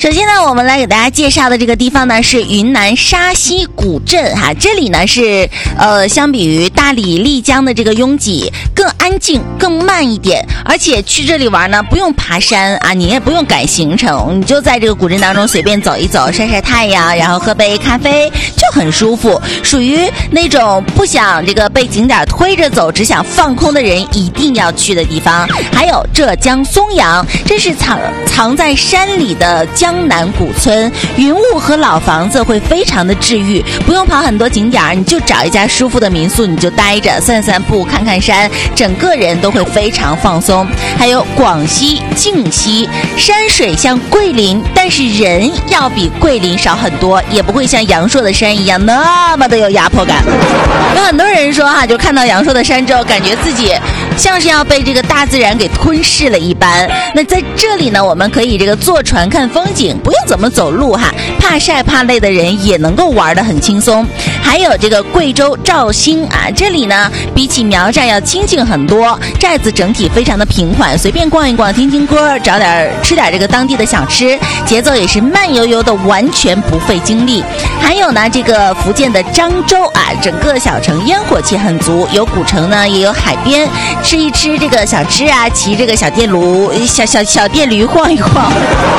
首先呢，我们来给大家介绍的这个地方呢是云南沙溪古镇哈，这里呢是相比于大理、丽江的这个拥挤更安静、更慢一点，而且去这里玩呢不用爬山啊，你也不用赶行程，你就在这个古镇当中随便走一走，晒晒太阳，然后喝杯咖啡就很舒服，属于那种不想这个被景点推着走，只想放空的人一定要去的地方。还有浙江松阳，这是藏在山里的江南古村，云雾和老房子会非常的治愈，不用跑很多景点，你就找一家舒服的民宿你就待着，散散步，看看山，整个人都会非常放松。还有广西靖西，山水像桂林，但是人要比桂林少很多，也不会像阳朔的山一样那么的有压迫感。有很多人说哈，就看到阳朔的山之后，感觉自己像是要被这个大自然给吞噬了一般。那在这里呢，我们可以这个坐船看风景，不用怎么走路哈，怕晒怕累的人也能够玩得很轻松。还有这个贵州肇兴啊，这里呢比起苗寨要清静很多，寨子整体非常的平缓，随便逛一逛，听听歌，吃点这个当地的小吃，节奏也是慢悠悠的，完全不费精力。还有呢，这个福建的漳州啊，整个小城烟火气很足，有古城呢，也有海边，吃一吃这个小吃啊，骑这个小电驴晃一晃。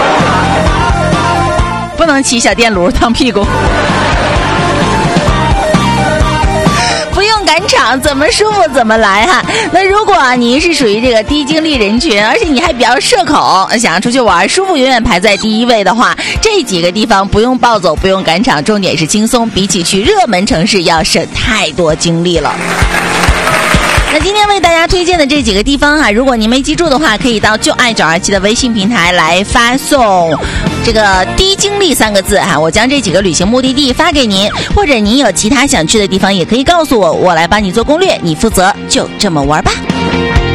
不能骑小电炉烫屁股。不用赶场，怎么舒服怎么来哈。那如果你是属于这个低精力人群，而且你还比较社恐，想要出去玩，舒服永远排在第一位的话，这几个地方不用暴走，不用赶场，重点是轻松，比起去热门城市要省太多精力了。那今天为大家推荐的这几个地方哈，如果您没记住的话，可以到就爱927的微信平台来发送这个低精力3个字哈，我将这几个旅行目的地发给您，或者您有其他想去的地方也可以告诉我，我来帮你做攻略，你负责就这么玩吧。